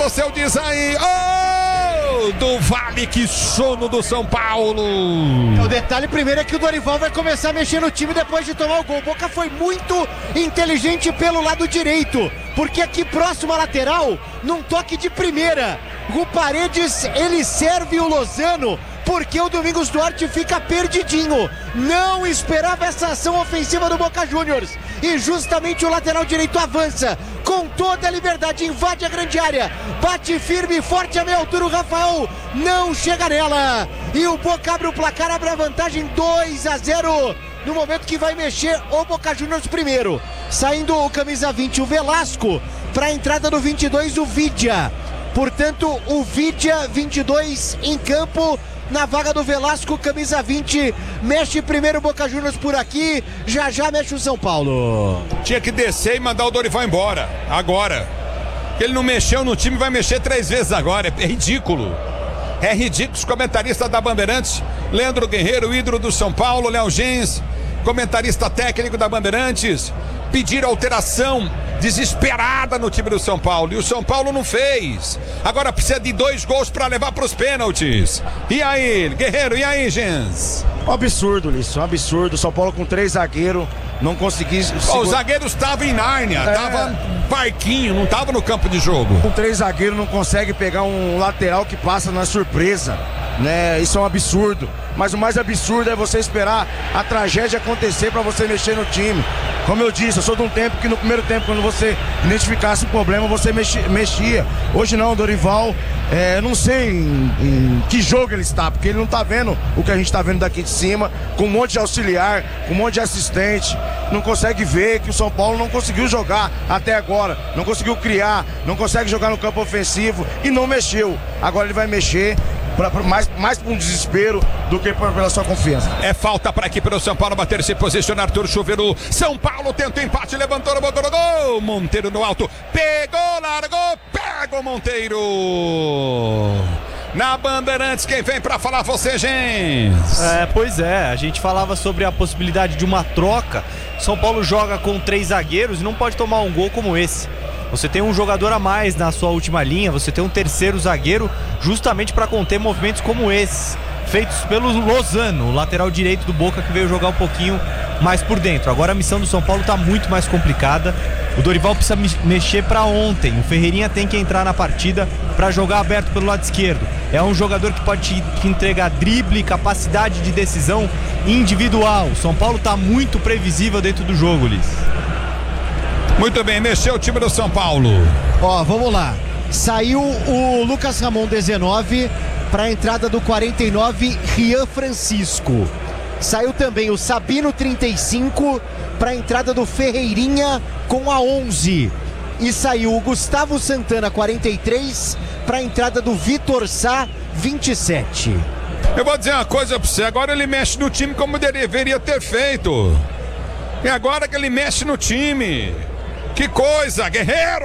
o seu diz aí. Oh, do Vale, que sono do São Paulo. O detalhe primeiro é que o Dorival vai começar a mexer no time depois de tomar o gol. O Boca foi muito inteligente pelo lado direito, porque aqui próximo à lateral, num toque de primeira, o Paredes, ele serve o Lozano, porque o Domingos Duarte fica perdidinho. Não esperava essa ação ofensiva do Boca Juniors. E justamente o lateral direito avança com toda a liberdade, invade a grande área, bate firme e forte a meia altura. O Rafael não chega nela. E o Boca abre o placar, abre a vantagem 2-0. No momento que vai mexer o Boca Juniors primeiro. Saindo o camisa 20, o Velasco, para a entrada do 22, o Vidia. Portanto, o Vidia, 22 em campo, na vaga do Velasco, camisa 20, mexe primeiro o Boca Juniors por aqui, já mexe o São Paulo. Tinha que descer e mandar o Dorival embora, agora. Ele não mexeu no time, vai mexer 3 vezes agora, é ridículo. É ridículo. Os comentaristas da Bandeirantes, Leandro Guerreiro, ídolo do São Paulo, Léo Gens, comentarista técnico da Bandeirantes, pediram alteração desesperada no time do São Paulo, e o São Paulo não fez. Agora precisa de 2 gols para levar para os pênaltis. E aí, Guerreiro, e aí, Gens? Um absurdo, Lício, um absurdo. São Paulo com 3 zagueiros, não conseguiu. Os zagueiros estavam em Nárnia, estavam parquinho, não estavam no campo de jogo. Com 3 zagueiros não consegue pegar um lateral que passa na surpresa, né? Isso é um absurdo. Mas o mais absurdo é você esperar a tragédia acontecer para você mexer no time. Como eu disse, eu sou de um tempo que no primeiro tempo, quando você identificasse o problema, você mexia. Hoje não, o Dorival, não sei em que jogo ele está, porque ele não está vendo o que a gente está vendo daqui de cima, com um monte de auxiliar, com um monte de assistente. Não consegue ver que o São Paulo não conseguiu jogar até agora, não conseguiu criar, não consegue jogar no campo ofensivo e não mexeu. Agora ele vai mexer. Mais por um desespero do que pela sua confiança. É falta para aqui para o São Paulo bater, se posicionar. Arthur Chuveiro. São Paulo tenta o empate, levantou, botou no gol. Monteiro no alto, pegou, largou, pega o Monteiro. Na Bandeirantes, quem vem para falar você, gente? Pois é, a gente falava sobre a possibilidade de uma troca. São Paulo joga com 3 zagueiros e não pode tomar um gol como esse. Você tem um jogador a mais na sua última linha, você tem um terceiro zagueiro justamente para conter movimentos como esses, feitos pelo Lozano, o lateral direito do Boca, que veio jogar um pouquinho mais por dentro. Agora a missão do São Paulo está muito mais complicada. O Dorival precisa mexer para ontem. O Ferreirinha tem que entrar na partida para jogar aberto pelo lado esquerdo. É um jogador que pode te entregar drible, capacidade de decisão individual. O São Paulo está muito previsível dentro do jogo, Liz. Muito bem, mexeu o time do São Paulo. Vamos lá. Saiu o Lucas Ramon, 19, para a entrada do 49, Rian Francisco. Saiu também o Sabino, 35, para a entrada do Ferreirinha com a 11. E saiu o Gustavo Santana, 43, para a entrada do Vitor Sá, 27. Eu vou dizer uma coisa para você, agora ele mexe no time como deveria ter feito. E agora que ele mexe no time. Que coisa, Guerreiro!